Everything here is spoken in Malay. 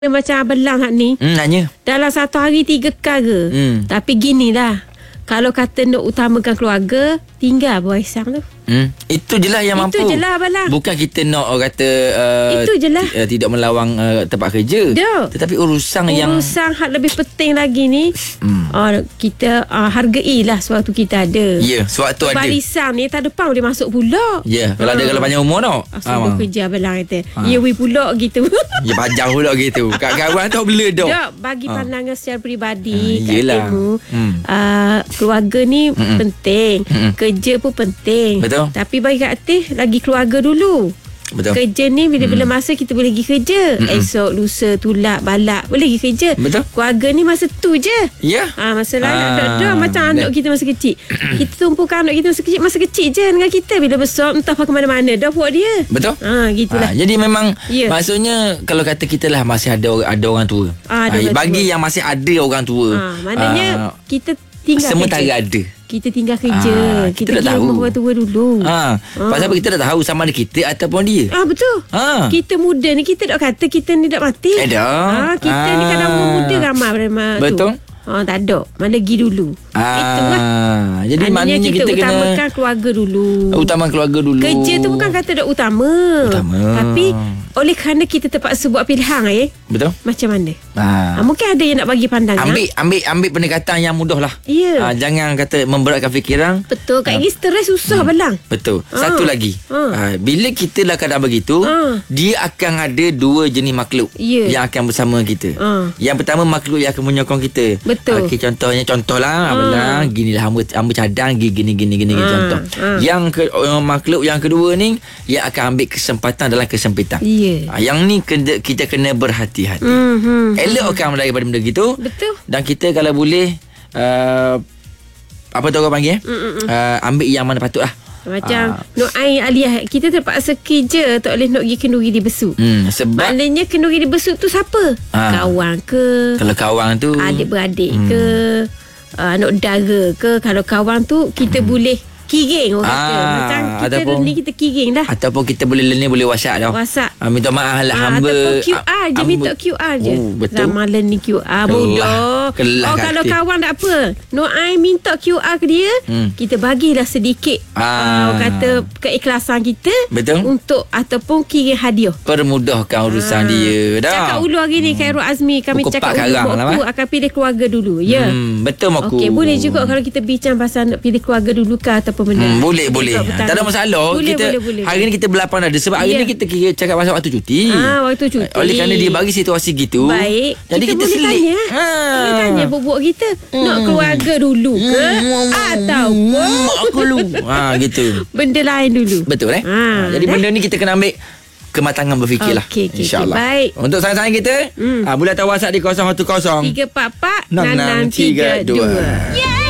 Macam Abelang ni Nanya dalam satu hari 3 perkara. Tapi ginilah, kalau kata nak utamakan keluarga, tinggal Boisang tu. Itu je lah yang mampu. Itu je lah Abelang. Bukan kita nak orang kata Itu je lah. tidak melawang tempat kerja. Tetapi urusan hak lebih penting lagi ni, kita hargailah sewaktu kita ada. Ya, sewaktu ada. Barisan ni tak depan boleh masuk pula. Ya, kalau ada kalau panjang umur tau. Sungguh kerja Abelang kata. Ya we pula gitu. Ya panjang pula gitu. Kawan-kawan tak boleh dok. Bagi pandangan secara peribadi, yelah. keluarga ni penting. Kerja pun penting. Betul. Tapi bagi Kak Atif, lagi keluarga dulu. Betul. Kerja ni bila-bila masa kita boleh pergi kerja. Esok, lusa, tulak, balak boleh pergi kerja. Betul. Keluarga ni masa tu je. Ya. Masa lain ada macam anak kita masa kecil. Kita tumpukan anak kita masa kecil je dengan kita. Bila besar entah ke mana-mana dah buat dia. Betul. Gitulah. Jadi memang maksudnya kalau kata kita lah masih ada orang tua. Bagi yang masih ada orang tua. Maknanya kita tinggal sementara kerja. Ada. Kita tinggal kerja. Kita dah pergi tahu. rumah orang tua dulu. Pasal apa kita dah tahu sama ada kita ataupun dia. Betul. Kita muda ni, kita tak kata kita ni tak mati. Dah. Kita ni kadang umur muda ramai tu. Betul. Tak ada. Mana pergi dulu. Itulah. Jadi maknanya kita utamakan kena keluarga dulu. Utamakan keluarga dulu. Kerja tu bukan kata tak utama. Tapi oleh kerana kita terpaksa buat pilihan betul. Macam mana? Mungkin ada yang nak bagi pandangan. Ambil pendekatan yang mudah lah. Ya. Jangan kata memberatkan fikiran. Betul. Kat ini stres susah Belang. Betul. Satu lagi. Bila kita lah kadang begitu, dia akan ada dua jenis makhluk yang akan bersama kita. Yang pertama makhluk yang akan menyokong kita. Betul. Okay, contohlah Belang, ginilah hamba cadang gini contoh. Yang makhluk yang kedua ni yang akan ambil kesempatan dalam kesempitan. Yang ni kita kena berhati-hati. Elokkan daripada benda gitu. Betul. Dan kita kalau boleh apa tu orang panggil ambil yang mana patut lah. Macam Nok Ain Aliyah, kita terpaksa kerja tak boleh nak pergi kenduri di besuk. Sebab maknanya kenduri di besuk tu siapa? Kawan ke? Kalau kawan tu adik-beradik ke? Anak dara ke? Kalau kawan tu kita boleh kiring orang kata. Macam kita ni kita kiring dah. Ataupun kita boleh boleh WhatsApp dah. WhatsApp. Minta maaf lah hamba. Ataupun QR je, minta QR je. Betul. Ramalan ni QR mudah. Kalau kawan tak apa, Nok Ain minta QR ke dia, kita bagilah sedikit orang kata keikhlasan kita. Betul. Untuk ataupun kirim hadiah. Permudahkan urusan dia dah. Cakap ulu hari ni Khairul Azmi, kami cakap ulu aku akan pilih keluarga dulu. Ya. Betul Maku. Okey, boleh juga kalau kita bincang pasal nak pilih keluarga dulu ke ataupun boleh. Tak ada masalah. Boleh. Hari ni kita berlapan ada. Sebab hari ni kita cakap pasal waktu cuti. Waktu cuti. Oleh kerana dia bagi situasi gitu. Baik. Jadi kita selit. Boleh tanya buat kita nak keluarga dulu ke ataupun aku lu. Gitu. Benda lain dulu. Betul jadi benda ni kita kena ambil kematangan berfikir lah. InsyaAllah. Baik. Untuk sayang-sayang kita boleh tahu WhatsApp di 010 344 6632.